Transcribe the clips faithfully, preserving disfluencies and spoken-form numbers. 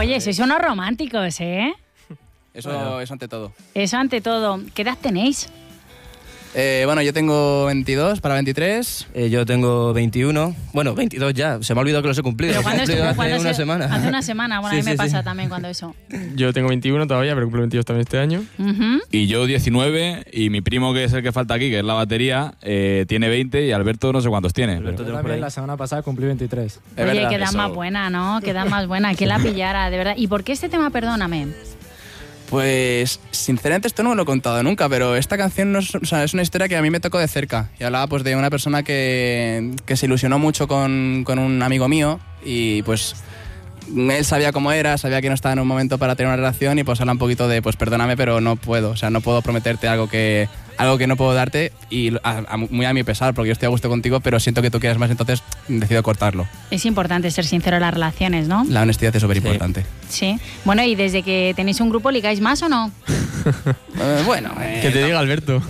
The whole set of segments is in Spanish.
Oye, sois unos románticos, ¿eh? Eso, bueno. eso ante todo. Eso ante todo. ¿Qué edad tenéis? Eh, bueno, yo tengo veintidós para veintitrés. Eh, yo tengo veintiuno. Bueno, veintidós ya. Se me ha olvidado que los he cumplido. Pero Los he ¿cuándo es tu- cumplido hace cuándo una es- semana. Hace una semana. Bueno, Sí, a mí me sí, pasa sí. también cuando eso. Yo tengo veintiuno todavía, pero cumplo veintidós también este año. Ujú. Y yo diecinueve, y mi primo, que es el que falta aquí, que es la batería, eh, tiene veinte, y Alberto no sé cuántos tiene. Alberto, pero- tenemos por También ahí. la semana pasada cumplí veintitrés. Es Oye, verdad, queda eso. más buena, ¿no? Queda más buena. ¿Quién la pillara, de verdad? ¿Y por qué este tema, perdóname? Pues, sinceramente, esto no me lo he contado nunca, pero esta canción no es, o sea, es una historia que a mí me tocó de cerca. Y hablaba pues de una persona que, que se ilusionó mucho con, con un amigo mío y pues él sabía cómo era, sabía que no estaba en un momento para tener una relación y pues habla un poquito de pues perdóname, pero no puedo, o sea, no puedo prometerte algo que algo que no puedo darte y a- a- muy a mi pesar, porque yo estoy a gusto contigo, pero siento que tú quieres más, entonces decido cortarlo. Es importante ser sincero en las relaciones, ¿no? La honestidad es súper importante. Sí. Bueno, ¿y desde que tenéis un grupo ligáis más o no? Eh, bueno, eh, Que te diga Alberto.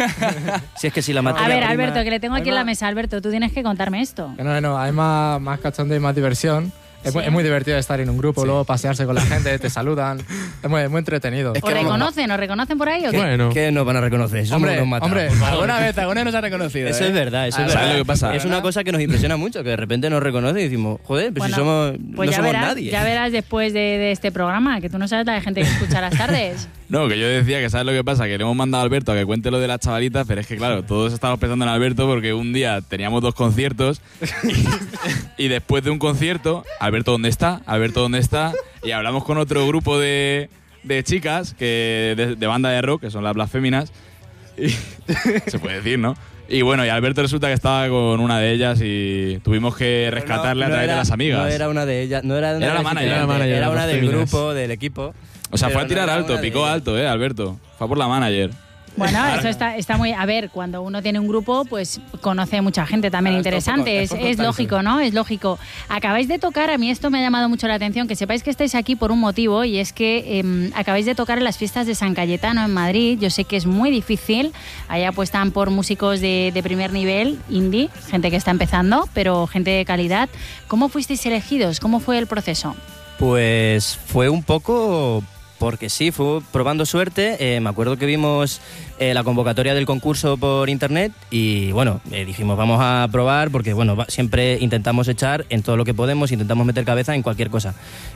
Si es que si la materia A ver, prima- Alberto, que le tengo aquí en la Además- mesa. Alberto, tú tienes que contarme esto. Que no, no, hay más, más cachondeo y más diversión. Es, Sí. muy, es muy divertido estar en un grupo, Sí. luego pasearse con la gente, te saludan. Es muy, muy entretenido. Es ¿Os que vamos- reconocen? ¿Os reconocen por ahí o qué? Bueno, ¿Qué nos van a reconocer? Somos Hombre, unos matados. hombre, alguna vez, alguna vez nos ha reconocido. Eso ¿eh? es verdad, eso Ah, es verdad. ¿sabes lo que pasa? Es una cosa que nos impresiona mucho, que de repente nos reconoce y decimos, joder, pues Bueno, si somos, Pues no ya, somos verás, nadie. ya verás después de, de este programa, que tú no sabes la de gente que escucha las tardes. No, que yo decía que ¿sabes lo que pasa? Que le hemos mandado a Alberto a que cuente lo de las chavalitas, pero es que claro, todos estamos pensando en Alberto porque un día teníamos dos conciertos y, y después de un concierto, Alberto, ¿dónde está? Alberto, ¿dónde está? Y hablamos con otro grupo de, de chicas que de, de banda de rock, que son las Blasféminas, y se puede decir, ¿no? Y bueno, y Alberto resulta que estaba con una de ellas y tuvimos que rescatarle No, a no través era- de las amigas. No era una de ellas, no era, una Era de la las manager. integrantes, Era la manager, era las una del Blasféminas. grupo, del equipo. O sea, pero fue a no tirar era alto, una de picó ellas. alto, ¿eh, Alberto? Fue por la manager. Bueno, eso está, está muy... A ver, cuando uno tiene un grupo, pues conoce mucha gente también Claro, esto interesante. fue Es, con- esto fue es con lógico, ¿no? Es lógico. Acabáis de tocar, a mí esto me ha llamado mucho la atención, que sepáis que estáis aquí por un motivo, y es que eh, acabáis de tocar en las fiestas de San Cayetano en Madrid. Yo sé que es muy difícil. Allá apuestan por músicos de, de primer nivel, indie, gente que está empezando, pero gente de calidad. ¿Cómo fuisteis elegidos? ¿Cómo fue el proceso? Pues fue un poco porque sí, fue probando suerte. Eh, me acuerdo que vimos eh, la convocatoria del concurso por internet y bueno, eh, dijimos vamos a probar porque bueno, va- siempre intentamos echar en todo lo que podemos, intentamos meter cabeza en cualquier cosa.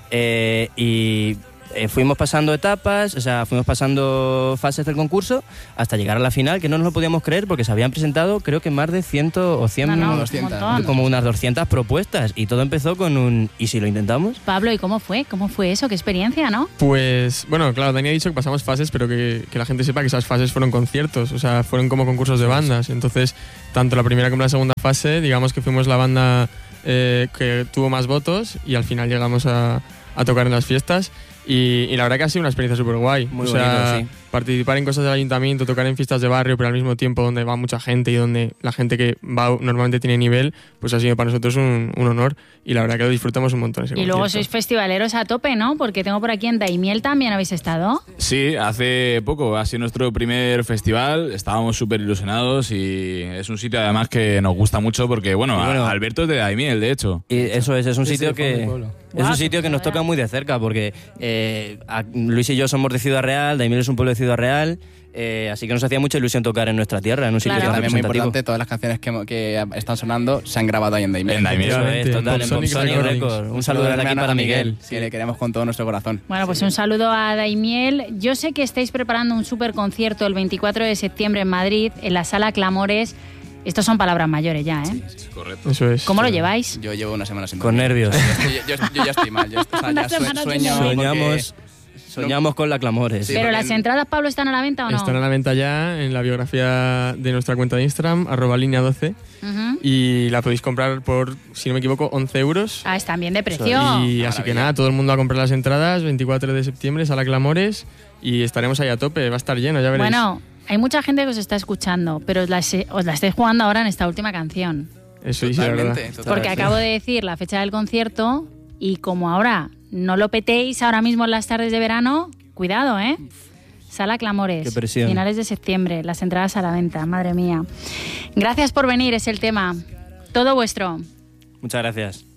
Eh, y eh, fuimos pasando etapas, o sea, fuimos pasando fases del concurso hasta llegar a la final, que no nos lo podíamos creer porque se habían presentado creo que más de cien o cien, No, no, un doscientas, montón. como unas doscientas propuestas y todo empezó con un ¿y si lo intentamos? Pablo, ¿y cómo fue? ¿Cómo fue eso? ¿Qué experiencia, no? pues bueno, claro, Dani ha dicho que pasamos fases, pero que, que la gente sepa que esas fases fueron conciertos, o sea, fueron como concursos de bandas. Entonces, tanto la primera como la segunda fase, digamos que fuimos la banda eh, que tuvo más votos y al final llegamos a, a tocar en las fiestas. Y, y la verdad que ha sido una experiencia súper guay. Muy o sea, bonito, sí. participar en cosas del ayuntamiento, tocar en fiestas de barrio, pero al mismo tiempo donde va mucha gente y donde la gente que va normalmente tiene nivel, pues ha sido para nosotros un, un honor y la verdad que lo disfrutamos un montón ese Y luego concierto. sois festivaleros a tope, ¿no? Porque tengo por aquí en Daimiel también habéis estado. Sí, hace poco ha sido nuestro primer festival, estábamos súper ilusionados y es un sitio además que nos gusta mucho porque, bueno, Y bueno, a- Alberto es de Daimiel, de hecho. Y eso es, es un Sí, sitio sí, fue mi que pueblo. es Guau, un sitio que nos toca muy de cerca porque eh, a- Luis y yo somos de Ciudad Real, Daimiel es un pueblo de Ciudad Real, eh, así que nos hacía mucha ilusión tocar en nuestra tierra, en un sitio Claro. tan También muy representativo. importante, todas las canciones que, que están sonando se han grabado ahí en Daimiel. En Daimiel. Eso es, Efectivamente, total, en Popsonic Popsonic Recordings. Records. Un saludo desde aquí para Miguel. que le queremos con todo nuestro corazón. Bueno, pues un saludo a Daimiel. Yo sé que estáis preparando un super concierto el veinticuatro de septiembre en Madrid, en la Sala Clamores. Estos son palabras mayores ya, ¿eh? Correcto. Eso es. ¿Cómo lo lleváis? Yo llevo una semana sin Con dormir. nervios. Yo, yo- yo ya estoy mal. Yo, o sea, Una ya sue- semana sin sueño dormir. porque- Soñamos, soñamos con la Clamores. Sí, Pero porque las en- entradas, Pablo, ¿están a la venta o no? Están a la venta ya en la biografía de nuestra cuenta de Instagram, arroba línea doce, Ujú. y la podéis comprar por, si no me equivoco, once euros. Ah, están bien de precio. Y así que Maravilla. nada, todo el mundo a comprar las entradas, veinticuatro de septiembre, Sala Clamores, y estaremos ahí a tope, va a estar lleno, ya veréis. Bueno, hay mucha gente que os está escuchando, pero os la, os la estáis jugando ahora en esta última canción. Eso sí, sí, la verdad. Totalmente, totalmente. Porque acabo de decir la fecha del concierto y como ahora no lo petéis ahora mismo en las tardes de verano, cuidado, ¿eh? Sala Clamores, Qué presión. finales de septiembre, las entradas a la venta, madre mía. Gracias por venir, es el tema. Todo vuestro. Muchas gracias.